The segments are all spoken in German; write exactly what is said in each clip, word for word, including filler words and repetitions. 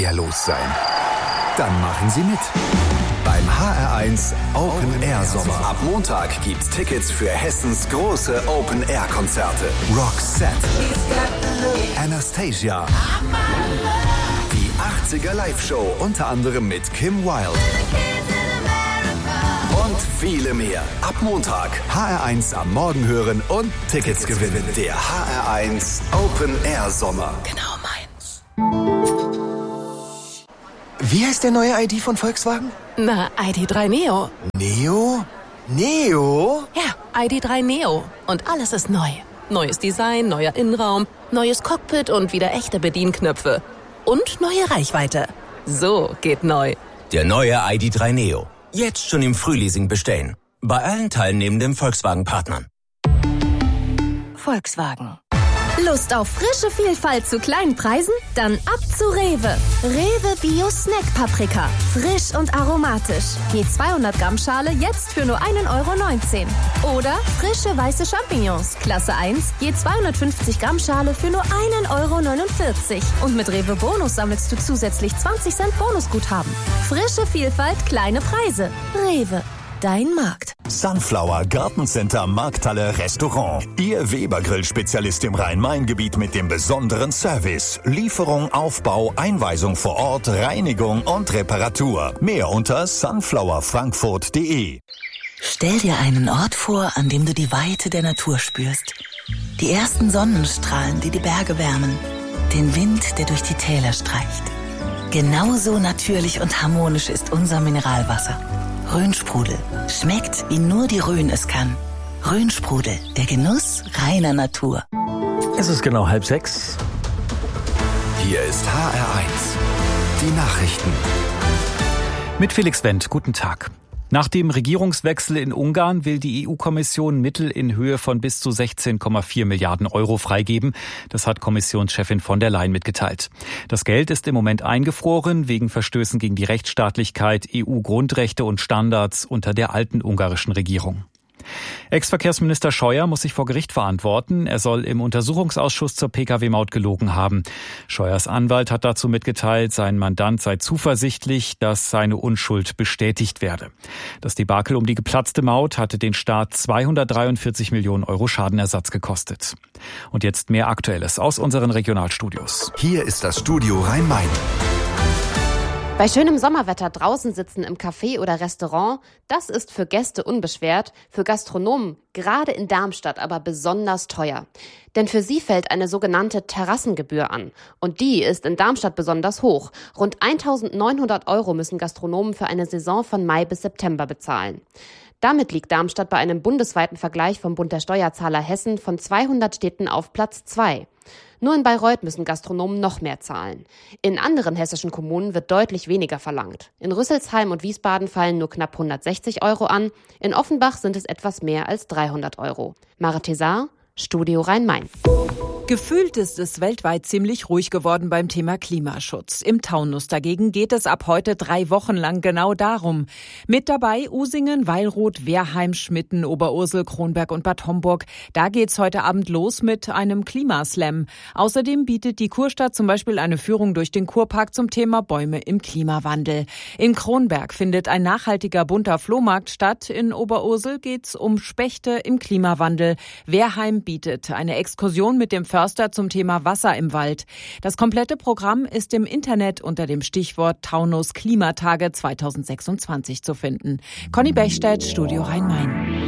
ja los sein. Dann machen Sie mit. Beim H R eins Open Air Sommer. Ab Montag gibt's Tickets für Hessens große Open Air Konzerte. Roxette, Anastasia, die achtziger Live-Show unter anderem mit Kim Wilde und viele mehr. Ab Montag H R eins am Morgen hören und Tickets gewinnen. Der H R eins Open Air Sommer. Genau meins. Wie heißt der neue I D von Volkswagen? Na, I D drei Neo. Neo? Neo? Ja, I D drei Neo. Und alles ist neu. Neues Design, neuer Innenraum, neues Cockpit und wieder echte Bedienknöpfe. Und neue Reichweite. So geht neu. Der neue I D drei Neo. Jetzt schon im Frühleasing bestellen. Bei allen teilnehmenden Volkswagen-Partnern. Volkswagen. Lust auf frische Vielfalt zu kleinen Preisen? Dann ab zu Rewe. Rewe Bio Snack Paprika. Frisch und aromatisch. Je zweihundert Gramm Schale jetzt für nur ein Euro neunzehn. Oder frische weiße Champignons. Klasse eins. Je zweihundertfünfzig Gramm Schale für nur ein Euro neunundvierzig. Und mit Rewe Bonus sammelst du zusätzlich zwanzig Cent Bonusguthaben. Frische Vielfalt, kleine Preise. Rewe. Dein Markt. Sunflower Gartencenter Markthalle Restaurant. Ihr Weber-Grill-Spezialist im Rhein-Main-Gebiet mit dem besonderen Service. Lieferung, Aufbau, Einweisung vor Ort, Reinigung und Reparatur. Mehr unter sunflower frankfurt punkt de. Stell dir einen Ort vor, an dem du die Weite der Natur spürst. Die ersten Sonnenstrahlen, die die Berge wärmen. Den Wind, der durch die Täler streicht. Genauso natürlich und harmonisch ist unser Mineralwasser. Rhönsprudel. Schmeckt, wie nur die Rhön es kann. Rhönsprudel, der Genuss reiner Natur. Es ist genau halb sechs. Hier ist H R eins. Die Nachrichten. Mit Felix Wendt, guten Tag. Nach dem Regierungswechsel in Ungarn will die E U-Kommission Mittel in Höhe von bis zu sechzehn Komma vier Milliarden Euro freigeben. Das hat Kommissionschefin von der Leyen mitgeteilt. Das Geld ist im Moment eingefroren wegen Verstößen gegen die Rechtsstaatlichkeit, E U-Grundrechte und Standards unter der alten ungarischen Regierung. Ex-Verkehrsminister Scheuer muss sich vor Gericht verantworten. Er soll im Untersuchungsausschuss zur Pkw-Maut gelogen haben. Scheuers Anwalt hat dazu mitgeteilt, sein Mandant sei zuversichtlich, dass seine Unschuld bestätigt werde. Das Debakel um die geplatzte Maut hatte den Staat zweihundertdreiundvierzig Millionen Euro Schadenersatz gekostet. Und jetzt mehr Aktuelles aus unseren Regionalstudios. Hier ist das Studio Rhein-Main. Bei schönem Sommerwetter draußen sitzen im Café oder Restaurant, das ist für Gäste unbeschwert, für Gastronomen gerade in Darmstadt aber besonders teuer. Denn für sie fällt eine sogenannte Terrassengebühr an. Und die ist in Darmstadt besonders hoch. Rund eintausendneunhundert Euro müssen Gastronomen für eine Saison von Mai bis September bezahlen. Damit liegt Darmstadt bei einem bundesweiten Vergleich vom Bund der Steuerzahler Hessen von zweihundert Städten auf Platz zwei. Nur in Bayreuth müssen Gastronomen noch mehr zahlen. In anderen hessischen Kommunen wird deutlich weniger verlangt. In Rüsselsheim und Wiesbaden fallen nur knapp hundertsechzig Euro an. In Offenbach sind es etwas mehr als dreihundert Euro. Mare Tessar, Studio Rhein-Main. Gefühlt ist es weltweit ziemlich ruhig geworden beim Thema Klimaschutz. Im Taunus dagegen geht es ab heute drei Wochen lang genau darum. Mit dabei Usingen, Weilroth, Wehrheim, Schmitten, Oberursel, Kronberg und Bad Homburg. Da geht's heute Abend los mit einem Klimaslam. Außerdem bietet die Kurstadt zum Beispiel eine Führung durch den Kurpark zum Thema Bäume im Klimawandel. In Kronberg findet ein nachhaltiger bunter Flohmarkt statt. In Oberursel geht's um Spechte im Klimawandel. Wehrheim bietet eine Exkursion mit dem Förster zum Thema Wasser im Wald. Das komplette Programm ist im Internet unter dem Stichwort Taunus Klimatage zweitausendsechsundzwanzig zu finden. Conny Bechstedt, Studio Rhein-Main.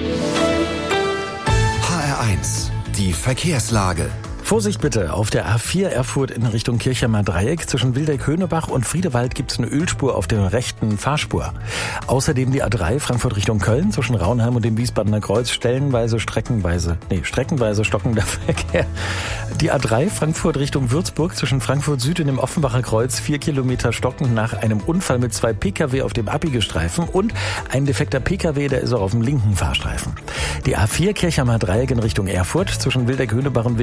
H R eins, die Verkehrslage. Vorsicht bitte, auf der A vier Erfurt in Richtung Kirchheimer Dreieck zwischen Wildeck-Höhnebach und Friedewald gibt es eine Ölspur auf der rechten Fahrspur. Außerdem die A drei Frankfurt Richtung Köln zwischen Raunheim und dem Wiesbadener Kreuz stellenweise, streckenweise, nee, streckenweise stockender Verkehr. Die A drei Frankfurt Richtung Würzburg zwischen Frankfurt Süd und dem Offenbacher Kreuz vier Kilometer stockend nach einem Unfall mit zwei Pkw auf dem Abbiegerstreifen und ein defekter Pkw, der ist auch auf dem linken Fahrstreifen. Die A vier Kirchheimer Dreieck in Richtung Erfurt zwischen Wildeck-Höhnebach und Wildeck-Obersüd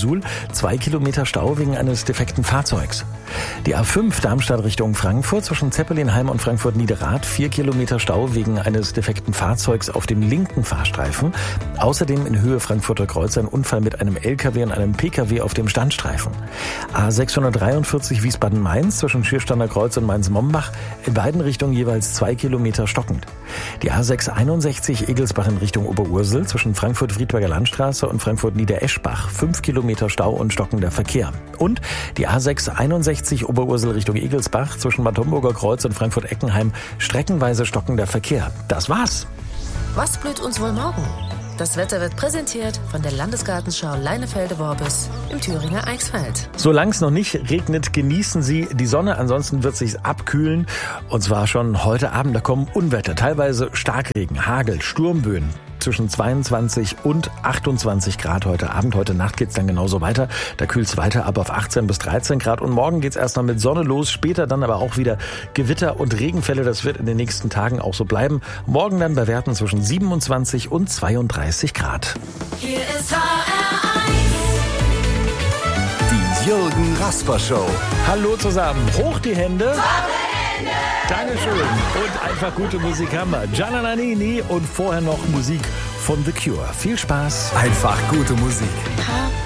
Suhl, zwei Kilometer Stau wegen eines defekten Fahrzeugs. Die A fünf Darmstadt Richtung Frankfurt zwischen Zeppelinheim und Frankfurt-Niederrad, vier Kilometer Stau wegen eines defekten Fahrzeugs auf dem linken Fahrstreifen. Außerdem in Höhe Frankfurter Kreuz ein Unfall mit einem L K W und einem P K W auf dem Standstreifen. A sechshundertdreiundvierzig Wiesbaden-Mainz zwischen Schierstander Kreuz und Mainz-Mombach, in beiden Richtungen jeweils zwei Kilometer stockend. Die A sechshunderteinundsechzig Egelsbach in Richtung Oberursel zwischen Frankfurt-Friedberger Landstraße und Frankfurt-Niedereschbach, fünf Kilometer Stau und stockender Verkehr. Und die A sechshunderteinundsechzig Oberursel Richtung Egelsbach zwischen Bad Homburger Kreuz und Frankfurt-Eckenheim, streckenweise stockender Verkehr. Das war's. Was blüht uns wohl morgen? Das Wetter wird präsentiert von der Landesgartenschau Leinefelde-Worbis im Thüringer Eichsfeld. Solange es noch nicht regnet, genießen Sie die Sonne. Ansonsten wird es sich abkühlen. Und zwar schon heute Abend. Da kommen Unwetter, teilweise Starkregen, Hagel, Sturmböen. Zwischen zweiundzwanzig und achtundzwanzig Grad heute Abend. Heute Nacht geht's dann genauso weiter. Da kühlt's weiter ab auf achtzehn bis dreizehn Grad. Und morgen geht's erst noch mit Sonne los. Später dann aber auch wieder Gewitter und Regenfälle. Das wird in den nächsten Tagen auch so bleiben. Morgen dann bei Werten zwischen siebenundzwanzig und zweiunddreißig Grad. Hier ist H R eins. Die Jürgen Rasper Show. Hallo zusammen. Hoch die Hände. Dankeschön. Und einfach gute Musik haben wir. Gianna Nannini und vorher noch Musik von The Cure. Viel Spaß. Einfach gute Musik. H